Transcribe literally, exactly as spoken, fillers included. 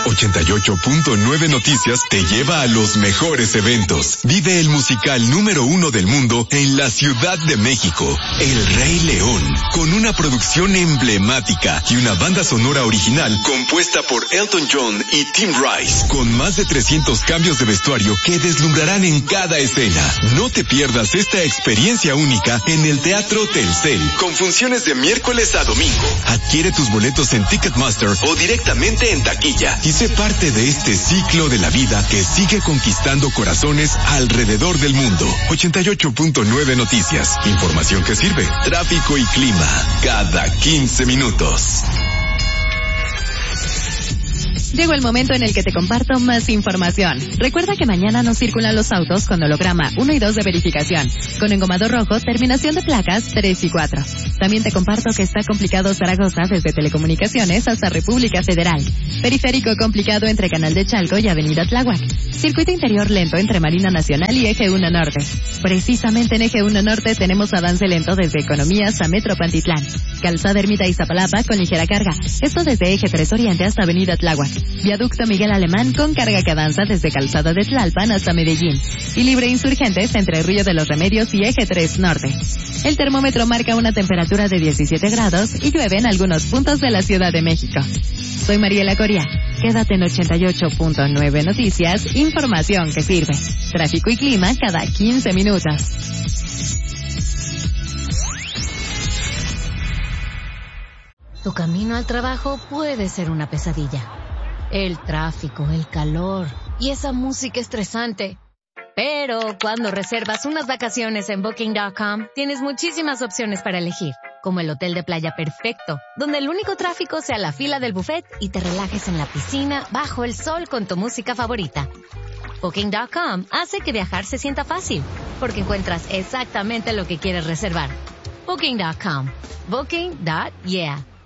ochenta y ocho punto nueve Noticias te lleva a los mejores eventos. Vive el musical número uno del mundo en la Ciudad de México, El Rey León, con una producción emblemática y una banda sonora original compuesta por Elton John y Tim Rice, con más de trescientos cambios de vestuario que deslumbrarán en cada escena. No te pierdas esta experiencia única en el Teatro Telcel, con funciones de miércoles a domingo. Adquiere tus boletos en Ticketmaster o directamente en taquilla y sé parte de este ciclo de la vida que sigue conquistando corazones alrededor del mundo. ochenta y ocho punto nueve Noticias. Información que sirve. Tráfico y clima cada quince minutos. Llegó el momento en el que te comparto más información. Recuerda que mañana no circulan los autos con holograma uno y dos de verificación, con engomado rojo, terminación de placas tres y cuatro. También te comparto que está complicado Zaragoza desde Telecomunicaciones hasta República Federal. Periférico complicado entre Canal de Chalco y Avenida Tláhuac. Circuito interior lento entre Marina Nacional y Eje uno Norte. Precisamente en Eje uno Norte tenemos avance lento desde Economías a Metro Pantitlán. Calzada Ermita Iztapalapa con ligera carga. Esto desde Eje tres Oriente hasta Avenida Tláhuac. Viaducto Miguel Alemán con carga que avanza desde Calzada de Tlalpan hasta Medellín. Y Libre Insurgentes entre Río de los Remedios y Eje tres Norte. El termómetro marca una temperatura de diecisiete grados y llueve en algunos puntos de la Ciudad de México. Soy Mariela Coria. Quédate en ochenta y ocho punto nueve Noticias, información que sirve. Tráfico y clima cada quince minutos. Tu camino al trabajo puede ser una pesadilla. El tráfico, el calor y esa música estresante. Pero cuando reservas unas vacaciones en Booking punto com, tienes muchísimas opciones para elegir, como el hotel de playa perfecto, donde el único tráfico sea la fila del buffet y te relajes en la piscina bajo el sol con tu música favorita. Booking punto com hace que viajar se sienta fácil, porque encuentras exactamente lo que quieres reservar. Booking punto com. Booking. Yeah.